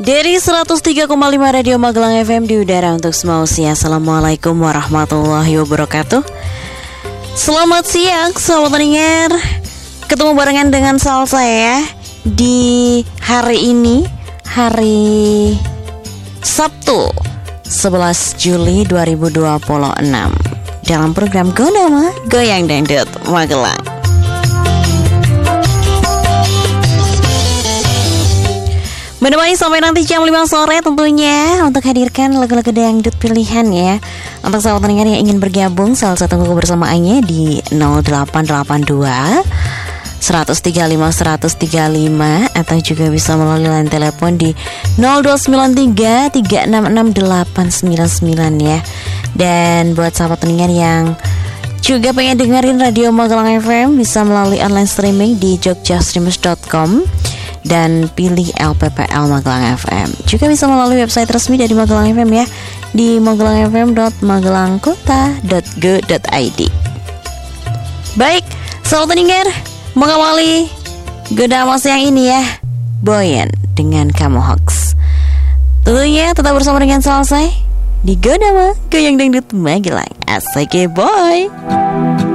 Dari 103,5 Radio Magelang FM di udara untuk semua usia. Assalamualaikum warahmatullahi wabarakatuh. Selamat siang, selamat pendengar. Ketemu barengan dengan Salsa ya di hari ini, hari Sabtu 11 Juli 2026 dalam program Godama Goyang Dangdut Magelang. Menemani sampai nanti jam 5 sore tentunya untuk hadirkan lagu-lagu dangdut pilihan ya. Untuk sahabat pendengar yang ingin bergabung, salah satu kebersamaannya di 0882 135 135 atau juga bisa melalui line telepon di 0293 366 899 ya. Dan buat sahabat pendengar yang juga pengen dengerin Radio Magelang FM, bisa melalui online streaming di jogjastreamers.com dan pilih LPPL Magelang FM. Juga bisa melalui website resmi dari Magelang FM ya, di magelangfm.magelangkota.go.id. Baik, selamat pendengar, mengawali Godama siang ini ya, Boyan dengan Kamu Hoax. Tentunya tetap bersama dengan Salsa di Godama Goyang Dangdut Magelang. Asik boy.